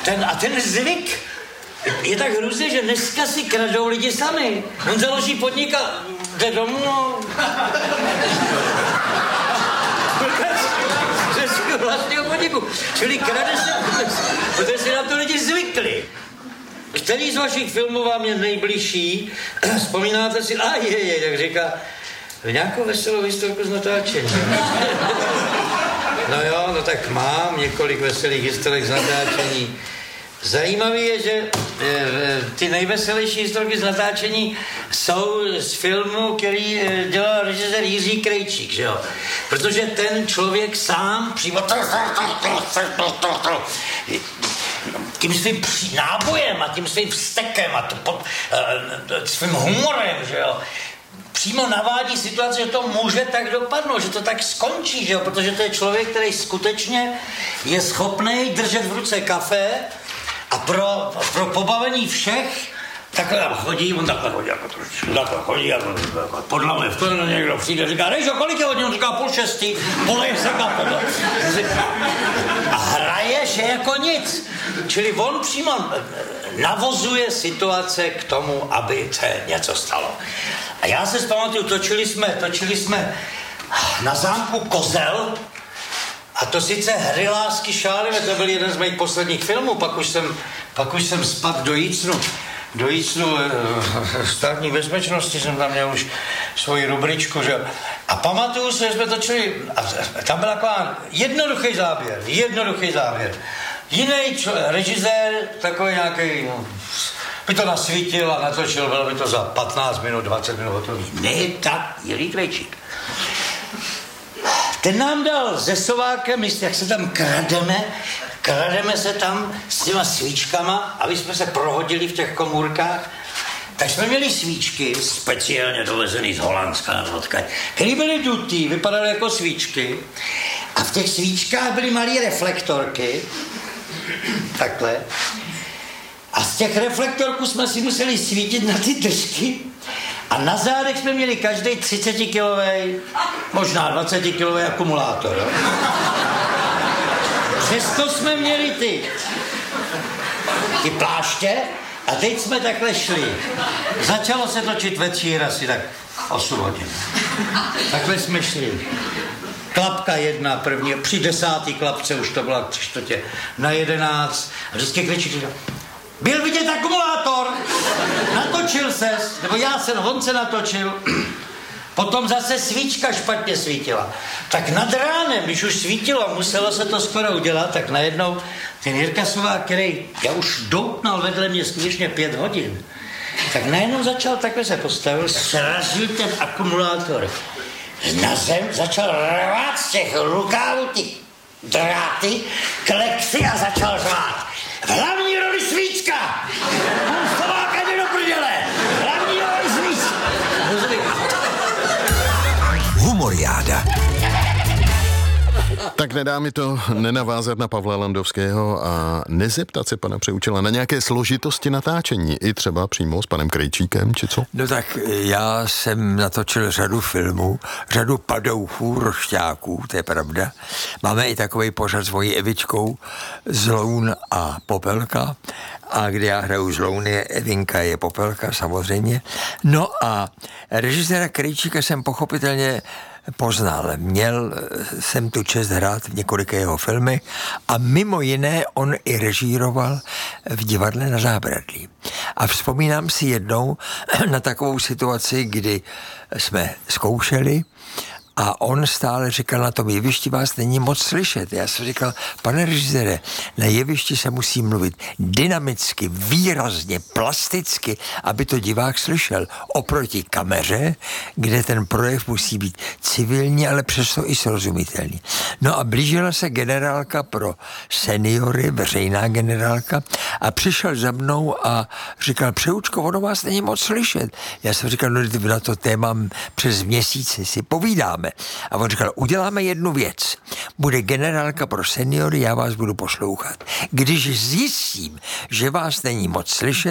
ten zvyk je tak hrůzný, že dneska si kradou lidi sami. On založí podnik a jde domů, no. Ze svého vlastního podniku. Čili krade se, protože si na to lidi zvykli. Který z vašich filmů vám je nejbližší? Vzpomínáte si, tak říká, nějakou veselou historku z natáčení. No jo, no tak mám několik veselých historek z natáčení. Zajímavé je, že ty nejveselější historky z natáčení jsou z filmu, který dělal režisér Jiří Krejčík, že jo? Protože ten člověk sám přímo tím svým nábojem a tím svým vztekem a svým humorem, že jo? Přímo navádí situaci, že to může tak dopadnout, že to tak skončí, že jo? Protože to je člověk, který skutečně je schopný držet v ruce kafe a pro pobavení všech takhle chodí, on takhle chodí a podlamuje v tom, někdo přijde, říká, Rejžo, kolik je hodin? On říká 5:30, poleje se kafe. A hraje, že jako nic. Čili on přímo navozuje situace k tomu, aby se něco stalo. A já se vzpamatuju, točili jsme na zámku Kozel, a to sice Hry lásky šálivé, to byl jeden z mých posledních filmů, pak už jsem spadl do Jícnu státní bezpečnosti, jsem tam měl už svoji rubričku, že? A pamatuju se, že jsme točili, a tam byl taková jednoduchý záběr. Jiný režisér, takový nějaký, by to nasvítil a natočil, bylo by to za 15 minut, 20 minut hotový. Ne, tak Jiří Krejčík. Ten nám dal se Sovákem, jak se tam krademe se tam s těma svíčkama, aby jsme se prohodili v těch komůrkách, tak jsme měli svíčky, speciálně dovezený z Holandska, které byly dutý, vypadaly jako svíčky a v těch svíčkách byly malé reflektorky, takhle, a z těch reflektorků jsme si museli svítit na ty držky a na zádech jsme měli každý 30-kilový, možná 20-kilový akumulátor. Jo? Přesto jsme měli ty pláště a teď jsme takhle šli. Začalo se točit večír asi tak 8 hodin. Takhle jsme šli. Klapka 1, první, při 10. klapce už to byla 10:45. A vždycky Krejčík byl vidět akumulátor, natočil ses, nebo on se natočil, potom zase svíčka špatně svítila. Tak nad ránem, když už svítilo, muselo se to skoro udělat, tak najednou ten Jirka Sovák, který já už doutnal vedle mě skutečně 5 hodin, tak najednou začal, takhle se postavil, srazil ten akumulátor na zem, začal rvát z těch rukávů ty dráty, klexy a začal řvát. V hlavní roli svíčka! Pan Sováka jde do prdele! Hlavní roli svíčka! Humoriáda. Tak nedá mi to nenavázat na Pavla Landovského a nezeptat se pana Přeučila na nějaké složitosti natáčení, i třeba přímo s panem Krejčíkem, či co? No tak já jsem natočil řadu filmů, řadu padouchů, rošťáků, to je pravda. Máme i takový pořad s mojí Evičkou, Zloun a Popelka, a kde já hraju Zlouny, Evinka je Popelka samozřejmě. No a režiséra Krejčíka jsem pochopitelně poznal. Měl jsem tu čest hrát v několika jeho filmech a mimo jiné on i režíroval v Divadle Na Zábradlí. A vzpomínám si jednou na takovou situaci, kdy jsme zkoušeli a on stále říkal, na tom jevišti vás není moc slyšet. Já jsem říkal, pane režisére, na jevišti se musí mluvit dynamicky, výrazně, plasticky, aby to divák slyšel. Oproti kameře, kde ten projev musí být civilní, ale přesto i srozumitelný. No a blížila se generálka pro seniory, veřejná generálka, a přišel za mnou a říkal, Přeučko, ono vás není moc slyšet. Já jsem říkal, no na to téma přes měsíc si povídáme. A on říkal, uděláme jednu věc. Bude generálka pro seniory, já vás budu poslouchat. Když zjistím, že vás není moc slyšet,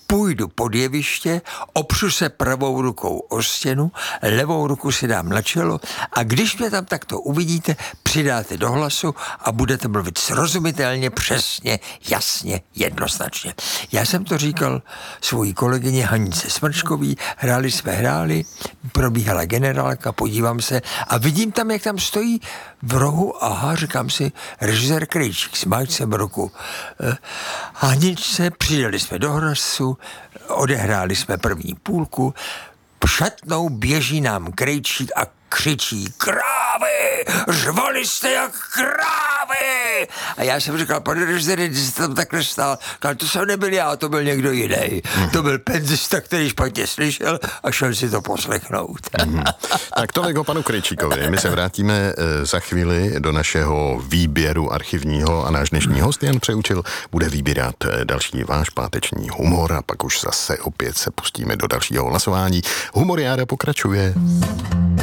půjdu pod jeviště, opřu se pravou rukou o stěnu, levou ruku si dám na čelo a když mě tam takto uvidíte, přidáte do hlasu a budete mluvit srozumitelně, přesně, jasně, jednoznačně. Já jsem to říkal svojí kolegyně Hanice Smrčkový, hráli, probíhala generálka, podívám se a vidím tam, jak tam stojí v rohu, aha, říkám si, režisér Krejčík, smáčcem ruku. Haničce, přidali jsme do hlasu, odehráli jsme první půlku, šatnou běží nám Krejčík a křičí: krávy! Řvali jste jak krávy! A já jsem říkal, pane režisére, když jste tam takhle stál, to jsem nebyl já, to byl někdo jiný. To byl penzista, který špatně slyšel a šel si to poslechnout. Tak tolik o panu Krejčíkovi. My se vrátíme za chvíli do našeho výběru archivního a náš dnešní host Jan Přeučil bude vybírat další váš páteční humor a pak už zase opět se pustíme do dalšího hlasování. Humoriáda pokračuje.